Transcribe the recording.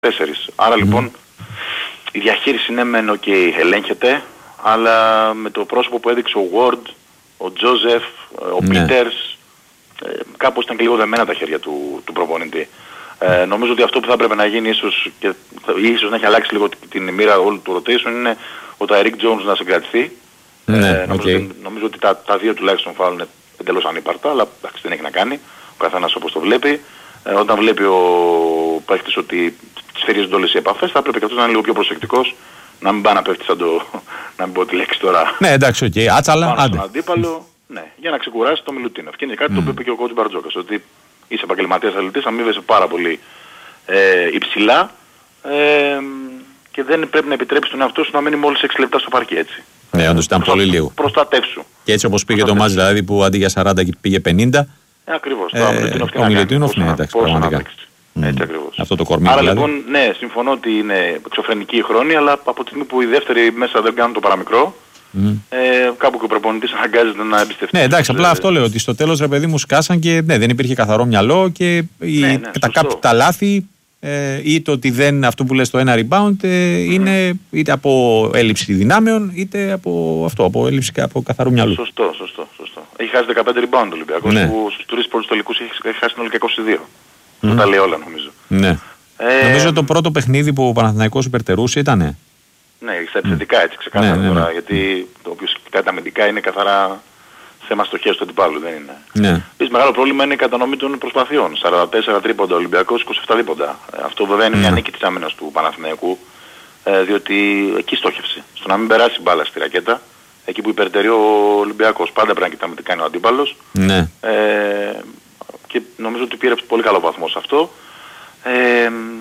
Άρα λοιπόν η διαχείριση είναι μεν ελέγχεται, αλλά με το πρόσωπο που έδειξε ο Ward, ο Τζόζεφ, ο Πίτερς, κάπως ήταν και λίγο δεμένα τα χέρια του προπονητή. Νομίζω ότι αυτό που θα έπρεπε να γίνει ίσως να έχει αλλάξει λίγο την μοίρα όλου του rotation είναι ο Τάιρικ Τζόουνς να συγκρατηθεί. Νομίζω ότι τα δύο τουλάχιστον φάουλ είναι εντελώς ανύπαρτα, αλλά εντάξει, δεν έχει να κάνει. Ο καθένας όπως το βλέπει. Όταν βλέπει ο παίκτης ότι σφυρίζονται όλες οι επαφές, θα έπρεπε και αυτός να είναι λίγο πιο προσεκτικός, να μην πάει να πέφτει σαν το... να μην πω τη λέξη τώρα. Ναι, εντάξει, οκ, άτσαλα, άντε. Στον αντίπαλο, ναι, για να ξεκουράσει το Μιλουτίνοφ. Και είναι κάτι το που είπε και ο coach Μπαρτζόκας, ότι είσαι επαγγελματίας αθλητής, αμείβεσαι πάρα πολύ υψηλά και δεν πρέπει να επιτρέψεις τον εαυτό σου να μείνει μόλις 6 λεπτά στο παρκή, έτσι. Ναι, όντως ήταν πολύ λίγο. Προστατεύσου. Και έτσι όπως πήγε το μάτς, δηλαδή που αντί για 40 πήγε 50. Ακριβώς. Ο Μιλουτίνοφ, ναι, εντάξει, πραγματικά. Έτσι ακριβώς. Αυτό το κορμί. Άρα δηλαδή. λοιπόν, ναι, συμφωνώ ότι είναι εξωφρενική η χρόνη, αλλά από τη στιγμή που οι δεύτεροι μέσα δεν κάνουν το παραμικρό, κάπου και ο προπονητής αναγκάζεται να εμπιστευτεί. Ναι, εντάξει, απλά αυτό λέω, ότι στο τέλος ρε παιδί μου σκάσαν και ναι, δεν υπήρχε καθαρό μυαλό και τα λάθη ή το ότι δεν, αυτό που λες το ένα rebound είναι είτε από έλλειψη δυνάμεων είτε από αυτό, από έλλειψη από καθαρού μυαλού. Σωστό. Έχει χάσει 15 rebound ο Ολυμπιακός, που στους τρεις πρώτους τελικούς έχει χάσει όλοι και 22. Αυτό τα λέει όλα νομίζω. Ναι. Νομίζω το πρώτο παιχνίδι που ο Παναθηναϊκός υπερτερούσε ήτανε. Ναι, στα επιθετικά έτσι ξεκάθαρα τώρα, γιατί το οποίο κοιτάει τα αμυντικά είναι καθαρά θέμα στοχές του αντιπάλου, δεν είναι. Ναι. Επίσης μεγάλο πρόβλημα είναι η κατανομή των προσπαθειών. 44 τρίποντα Ολυμπιακός, 27 δίποντα. Αυτό βέβαια είναι μια νίκη της άμυνας του Παναθηναϊκού, διότι εκεί στόχευσε. Στο να μην περάσει μπάλα στη ρακέτα, εκεί που υπερτερεί ο Ολυμπιακός. Πάντα πρέπει να κοιτάμε τι κάνει ο αντίπαλος. Και νομίζω ότι πήρε πολύ καλό βαθμό σε αυτό.